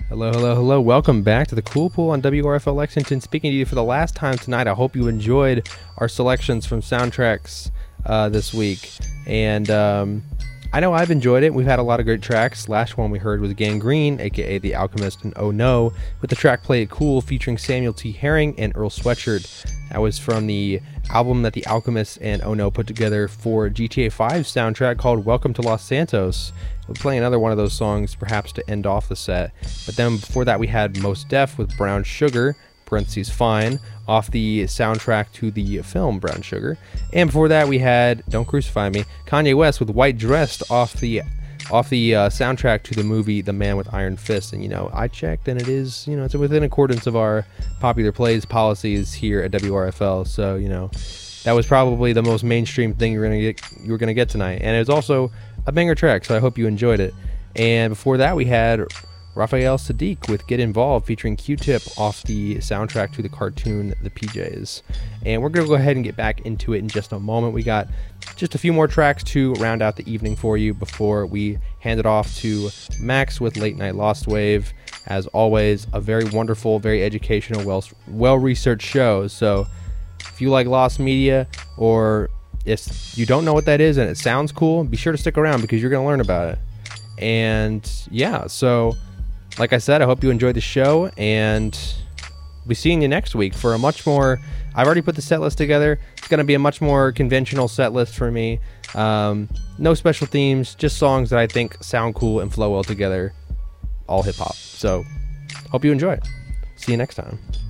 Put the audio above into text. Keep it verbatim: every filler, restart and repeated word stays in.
Hello, hello, hello. Welcome back to the Cool Pool on W R F L Lexington. Speaking to you for the last time tonight. I hope you enjoyed our selections from soundtracks uh, this week. And um, I know I've enjoyed it. We've had a lot of great tracks. Last one we heard was Gangrene, a k a. The Alchemist, and Oh No, with the track Play It Cool featuring Samuel T. Herring and Earl Sweatshirt. That was from the album that The Alchemist and Oh No put together for G T A five's soundtrack called Welcome to Los Santos. We'll play another one of those songs perhaps to end off the set. But then before that we had Mos Def with Brown Sugar, parentheses Fine, off the soundtrack to the film Brown Sugar. And before that we had, don't crucify me, Kanye West with White Dressed off the off the uh, soundtrack to the movie The Man with Iron Fist. And you know, I checked and it is, you know, it's within accordance of our popular plays policies here at W R F L. So, you know, that was probably the most mainstream thing you're gonna get you were gonna get tonight. And it was also a banger track, so I hope you enjoyed it. And before that we had Raphael Sadiq with Get Involved featuring Q-Tip off the soundtrack to the cartoon The P Js. And we're going to go ahead and get back into it in just a moment. We got just a few more tracks to round out the evening for you before we hand it off to Max with Late Night Lost Wave. As always, a very wonderful, very educational, well, well-researched show. So if you like Lost Media, or if you don't know what that is and it sounds cool, be sure to stick around because you're going to learn about it. And yeah, so like I said, I hope you enjoyed the show, and we'll be seeing you next week for a much more, I've already put the set list together. It's going to be a much more conventional set list for me. Um, no special themes, just songs that I think sound cool and flow well together. All hip hop. So hope you enjoy it. See you next time.